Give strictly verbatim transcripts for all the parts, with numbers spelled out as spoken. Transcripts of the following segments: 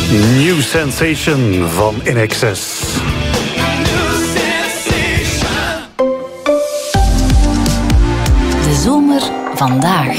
New Sensation van In Excess. De zomer vandaag.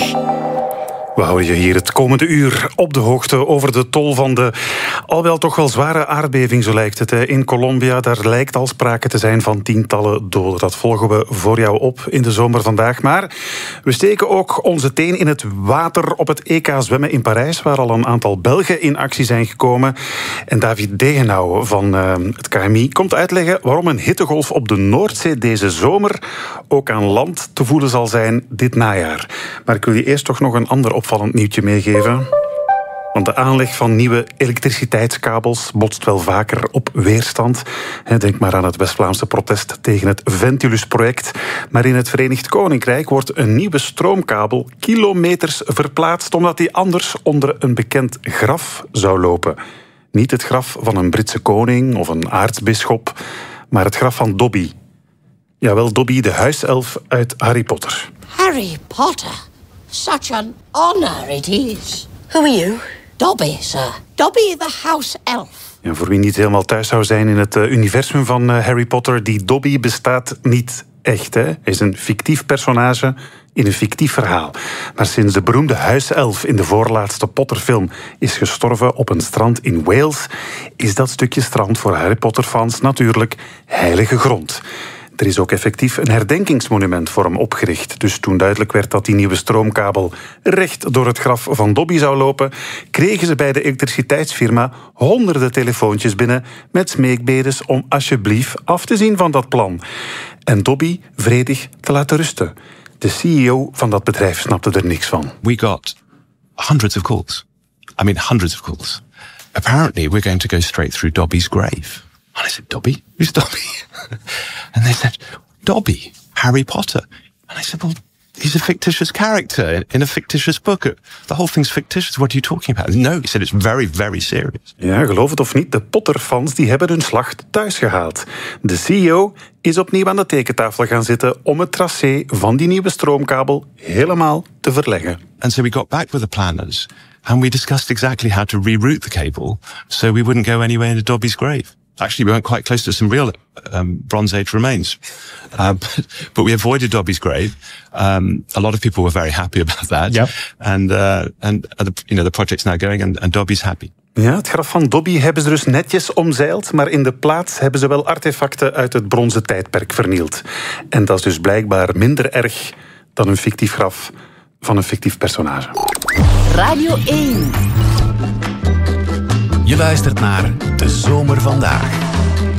We houden je hier het komende uur op de hoogte over de tol van de al wel toch wel zware aardbeving, zo lijkt het, in Colombia. Daar lijkt al sprake te zijn van tientallen doden. Dat volgen we voor jou op in de zomer vandaag. Maar we steken ook onze teen in het water op het E K zwemmen in Parijs, waar al een aantal Belgen in actie zijn gekomen. En David Degenauw van uh, het K M I komt uitleggen waarom een hittegolf op de Noordzee deze zomer ook aan land te voelen zal zijn dit najaar. Maar ik wil je eerst toch nog een ander opvallend nieuwtje meegeven. Want de aanleg van nieuwe elektriciteitskabels botst wel vaker op weerstand. Denk maar aan het West-Vlaamse protest tegen het Ventilus-project. Maar in het Verenigd Koninkrijk wordt een nieuwe stroomkabel kilometers verplaatst, omdat die anders onder een bekend graf zou lopen. Niet het graf van een Britse koning of een aartsbisschop, maar het graf van Dobby. Jawel, Dobby, de huiself uit Harry Potter. Harry Potter? Such an honor it is. Who are you? Dobby, sir. Dobby the house elf. Ja, voor wie niet helemaal thuis zou zijn in het uh, universum van uh, Harry Potter, die Dobby bestaat niet echt. Hè? Hij is een fictief personage in een fictief verhaal. Maar sinds de beroemde huiself in de voorlaatste Potter-film is gestorven op een strand in Wales, is dat stukje strand voor Harry Potter-fans natuurlijk heilige grond. Er is ook effectief een herdenkingsmonument voor hem opgericht. Dus toen duidelijk werd dat die nieuwe stroomkabel recht door het graf van Dobby zou lopen, kregen ze bij de elektriciteitsfirma honderden telefoontjes binnen met smeekbedes om alsjeblieft af te zien van dat plan. En Dobby vredig te laten rusten. De C E O van dat bedrijf snapte er niks van. We got hundreds of calls. I mean hundreds of calls. Apparently we're going to go straight through Dobby's grave. And I said, Dobby? Who's Dobby? And they said, Dobby, Harry Potter. And I said, well, he's a fictitious character in a fictitious book. The whole thing's fictitious. What are you talking about? No, he said, it's very, very serious. Ja, geloof het of niet, de Potter-fans die hebben hun slag thuis gehaald. De C E O is opnieuw aan de tekentafel gaan zitten om het tracé van die nieuwe stroomkabel helemaal te verleggen. And so we got back with the planners and we discussed exactly how to reroute the cable so we wouldn't go anywhere into Dobby's grave. Actually, we went quite close to some real um, Bronze Age remains. Uh, but, but we avoided Dobby's grave. Um, a lot of people were very happy about that. Yep. And, uh, and uh, the, you know, the project's now going and, and Dobby's happy. Ja, het graf van Dobby hebben ze dus netjes omzeild, maar in de plaats hebben ze wel artefacten uit het bronzen tijdperk vernield. En dat is dus blijkbaar minder erg dan een fictief graf van een fictief personage. Radio één. Je luistert naar De Zomer Vandaag.